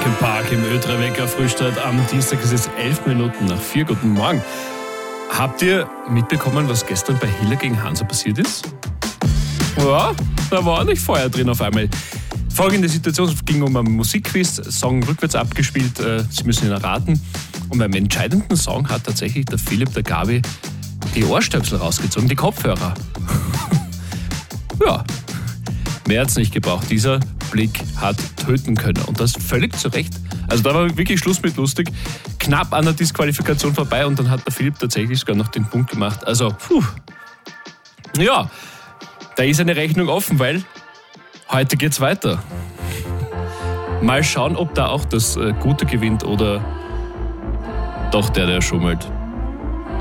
Linkin Park im Ö3-Wecker Frühstart. Am Dienstag ist es 11 Minuten nach 4. Guten Morgen. Habt ihr mitbekommen, was gestern bei Hiller gegen Hansa passiert ist? Ja, da war nicht Feuer drin auf einmal. Folgende Situation, es ging um einen Musikquiz, Song rückwärts abgespielt, Sie müssen ihn erraten. Und beim entscheidenden Song hat tatsächlich der Philipp, der Gabi, die Ohrstöpsel rausgezogen, die Kopfhörer. Ja, mehr hat's nicht gebraucht. Dieser Blick hat töten können. Und das völlig zu Recht. Also da war wirklich Schluss mit lustig. Knapp an der Disqualifikation vorbei und dann hat der Philipp tatsächlich sogar noch den Punkt gemacht. Also, ja, da ist eine Rechnung offen, weil heute geht's weiter. Mal schauen, ob da auch das Gute gewinnt oder doch der schummelt.